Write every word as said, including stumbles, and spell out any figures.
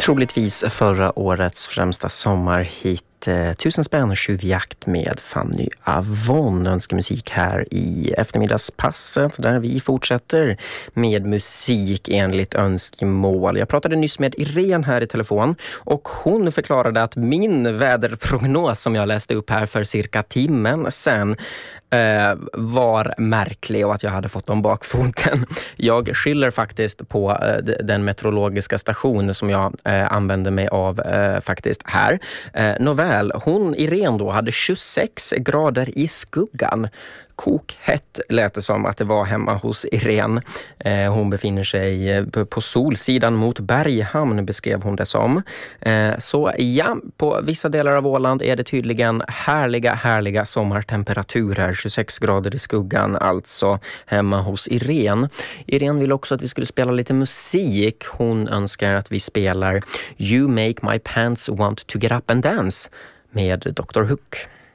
Troligtvis förra årets främsta sommarhit, Tusen spänn tjuvjakt med Fanny Avon. Önskar musik här i eftermiddagspasset där vi fortsätter med musik enligt önskemål. Jag pratade nyss med Irene här i telefon och hon förklarade att min väderprognos som jag läste upp här för cirka timmen sen eh, var märklig och att jag hade fått om bakfoten. Jag skyller faktiskt på eh, den meteorologiska station som jag eh, använde mig av eh, faktiskt här. Eh, Nåväl, hon, Irene då, hade tjugosex grader i skuggan. Kokhett lät det som att det var hemma hos Irene. Eh, hon befinner sig på solsidan mot Berghamn, beskrev hon det som. Eh, så ja, på vissa delar av Åland är det tydligen härliga, härliga sommartemperaturer. tjugosex grader i skuggan, alltså hemma hos Irene. Irene vill också att vi skulle spela lite musik. Hon önskar att vi spelar You Make My Pants Want to Get Up and Dance med doktor Hook.